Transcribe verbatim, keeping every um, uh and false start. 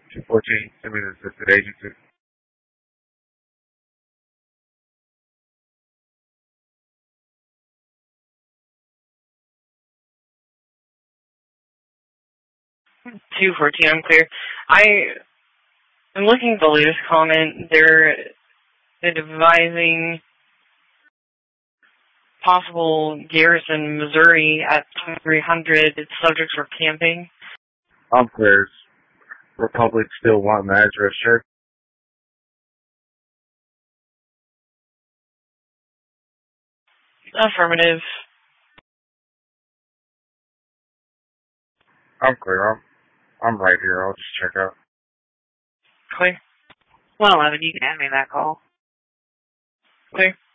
two fourteen, I mean, assisted agency. two fourteen, I'm clear. I am looking at the latest comment. They're advising possible Garrison, Missouri at twenty-three hundred. Subjects were camping. I'm clear. Republic still wanting the address, sure? Affirmative. I'm clear. I'm, I'm right here. I'll just check out. Clear. one eleven, you can hand me that call. Clear.